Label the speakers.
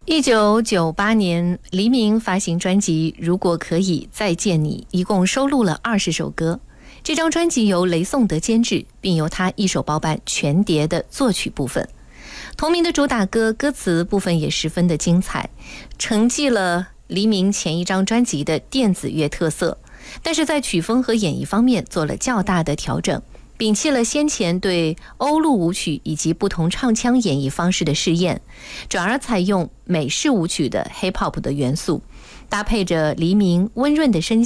Speaker 1: 1998年，黎明发行专辑《如果可以再见你》，一共收录了20首歌。这张专辑由雷颂德监制，并由他一手包办全碟的作曲部分。同名的主打歌歌词部分也十分的精彩，承继了黎明前一张专辑的电子乐特色，但是在曲风和演绎方面做了较大的调整，摒弃了先前对欧陆舞曲以及不同唱腔演绎方式的试验，转而采用美式舞曲的 Hip Hop 的元素，搭配着黎明温润的声